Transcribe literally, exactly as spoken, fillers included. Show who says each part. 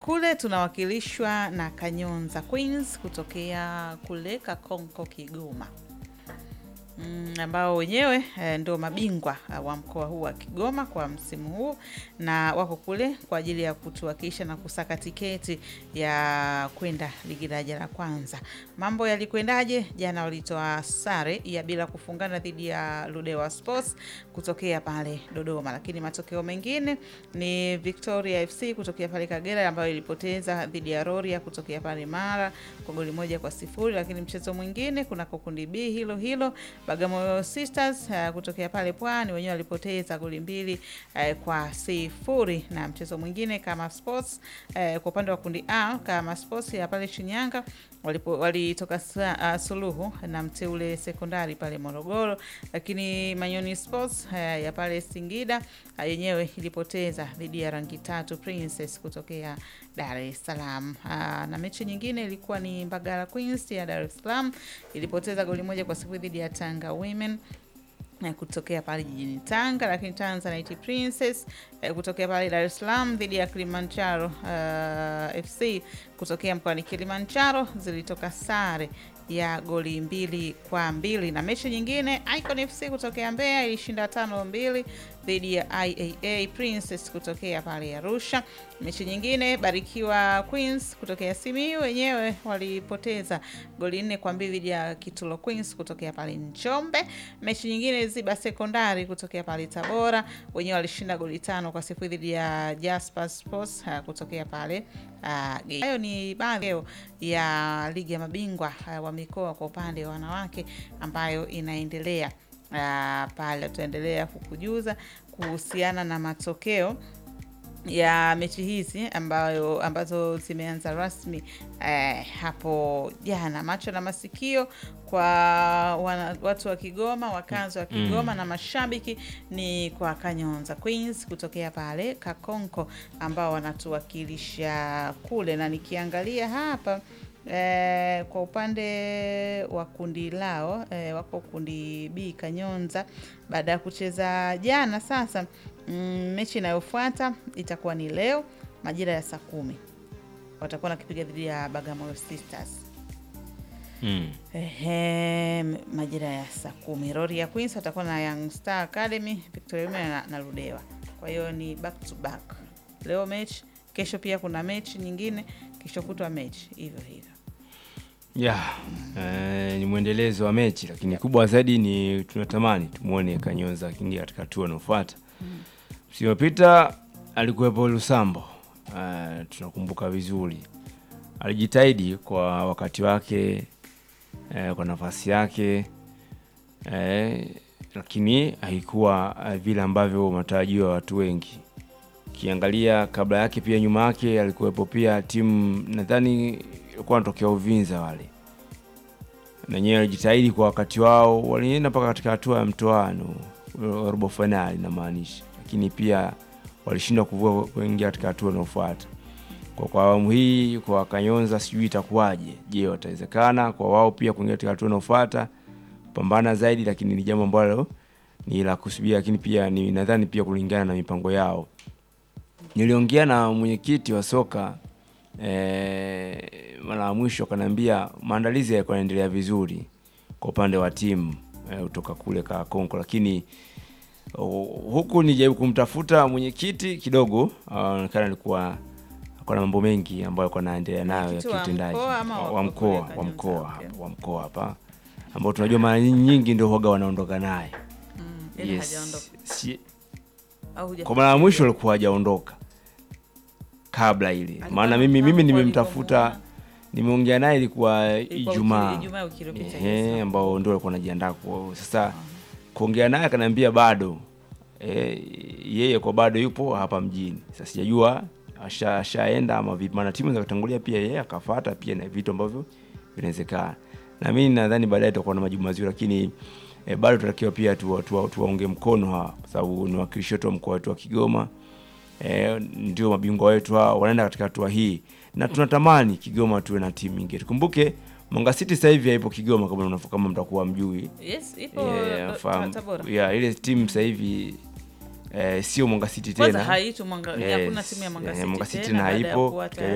Speaker 1: kule tunawakilishwa na Kanyonza Queens kutokea kule Kakonko Kigoma. Mm, ambao wenyewe e, ndio mabingwa wa mkoa huu wa Kigoma kwa msimu huu, na wako kule kwa ajili ya kutuwakilisha na kusaka tiketi ya kwenda ligi daraja la kwanza. Mambo yalikwendaje? Jana walitoa sare ya bila kufungana dhidi ya Ludewa Sports kutokea pale Dodoma, lakini matokeo mengine ni Victoria F C kutokea pale Kagera ambayo ilipoteza dhidi ya Roria kutokea pale Mara kwa goli moja kwa sifuri. Lakini mchezo mwingine kuna kundi B hilo hilo, Bagamoyo Sisters uh, kutokea pale Pwani wenyewe walipoteza goli mbili uh, kwa sifuri. Na mchezo mwingine kama Sports uh, kwa upande wa kundi A kama Sports ya pale Shinyanga walitoka wali uh, suluhu na Mteule Sekondari pale Morogoro. Lakini Manyoni Sports uh, ya pale Singida uh, yenyewe ilipoteza dhidi ya Rangi Tatu Princess kutokea Dar es Salaam. Uh, na mechi nyingine ilikuwa ni Mbagala Queens ya Dar es Salaam ilipoteza goli moja kwa sifuri dhidi ya Tanga Women na kutokea pale jijini Tanga. Lakini Tanzanite Princess eh, kutokea pale Dar es Salaam dhidi ya Kilimanjaro uh, F C kutokea mkoani Kilimanjaro zilitoka sare ya goli mbili kwa mbili. Na mechi nyingine Icon F C kutokea Mbeya ilishinda tano mbili dhidi ya I A A Princess kutokea pale Arusha. Mechi nyingine Barikiwa Queens kutokea Simiyu wenyewe walipoteza goli nne kwa mbili dhidi ya Kitulo Queens kutokea pale Njombe. Mechi nyingine Ziba Sekondari kutokea pale Tabora wenyewe walishinda goli tano kwa sifuri dhidi ya Jasper Sports uh, kutokea pale uh, hayo ni baadhi ya ligi ya mabingwa uh, wa mikoa kwa upande wa wanawake ambayo inaendelea. Uh, pale tutaendelea kukujuza kuhusiana na matokeo ya mechi hizi ambayo ambazo zimeanza rasmi eh, hapo jana. Macho na masikio kwa wana, watu wa Kigoma, wakazi wa Kigoma mm. na mashabiki ni kwa Kanyonza Queens kutokea pale Kakonko ambao wanatuwakilisha kule. Na nikiangalia hapa Eh, kwa upande wa kundi lao eh, wako kundi B Kanyonza baada ya kucheza jana. Sasa mm, mechi inayofuata itakuwa ni leo majira ya saa kumi watakuwa nakipiga dhidi ya Bagamoyo Sisters mm. eh, majira ya saa kumi. Roria Queens watakuwa na Young Star Academy, Victoria na, na Ludewa. Kwa hiyo ni back to back, leo mechi, kesho pia kuna mechi nyingine, kesho kutwa mechi, hivyo hivyo.
Speaker 2: Yeah, eh, ni mwendelezo wa mechi, lakini kubwa zaidi ni tunatamani tumuone Kanyonza kingia katika hatua inayofuata. Mm. Msiopita alikuwepo Lusambo. Uh, tunakumbuka vizuri. Alijitahidi kwa wakati wake, eh, kwa nafasi yake. Eh, lakini haikuwa uh, vile ambavyo matarajio ya watu wengi. Kiangalia kabla yake pia nyuma yake alikuwepo pia timu nadhani ilikuwa inatokea Uvinza wale. Na wenyewe walijitahidi kwa wakati wao, walienda mpaka katika hatua ya mtoano, robo finali na maanisha. Lakini pia walishindwa kuvuka kuingia katika hatua inayofuata. Kwa kwa awamu hii kwa Kanyonza sijui itakuwaje. Je, watawezekana kwa wao pia kuingia katika hatua inayofuata? Pambana zaidi, lakini ni jambo ambalo ni la kusubiri, lakini pia ni nadhani pia kulingana na mipango yao. Niliongea na mwenyekiti wa soka eh mara ya mwisho akaniambia maandalizi yako yanaendelea vizuri kwa upande wa timu eh, kutoka kule Kakonko, lakini uh, huku nijaribu kumtafuta mwenyekiti kidogo anaonekana uh, alikuwa kuna mambo mengi ambayo alikuwa anaendelea nayo ya kiutendaji wa mkoa wa mkoa hapa wa mkoa hapa ambao tunajua mara nyingi ndio huaga wanaondoka naye.
Speaker 1: Mm, yes. Hajaondoka. Si,
Speaker 2: kwa mara ya mwisho alikuwa hajaondoka kabla ile. Maana mimi mimi nimemtafuta, nimeongea naye ilikuwa Ijumaa.
Speaker 1: Ijumaa wiki iliyopita.
Speaker 2: Eh, ambao ndio alikuwa anajiandaa kwa sasa. Uh-huh. Kuongea naye akaniambia bado eh, yeye kwa bado yupo hapa mjini. Sasa sijajua ashaenda ama vipi, maana timu za kutangulia pia yeye akafuata pia na vitu ambavyo vinawezekana. Na mimi nadhani baadaye tutakuwa na majibu mazuri, lakini e, bado tutakiwa pia tuwaunge tu, tu, tu mkono hawa kwa sababu ni wakilishi wetu wa mkoa wetu wa Kigoma. Eh, ndio mabingwa wetu hao wanaenda katika hatua hii na tunatamani Kigoma tuwe na timu nyingine. Tukumbuke Mwanga City sasa hivi haipo Kigoma kama unafahamu, kama mtakuwa mjui.
Speaker 1: Yes, ipo
Speaker 2: yeah, Tabora. Yeah, ile timu sasa hivi eh, sio Mwanga City tena.
Speaker 1: Kwanza haitu Mwanga,
Speaker 2: yes,
Speaker 1: hakuna timu ya Mwanga City
Speaker 2: Mwanga City
Speaker 1: tena,
Speaker 2: na haipo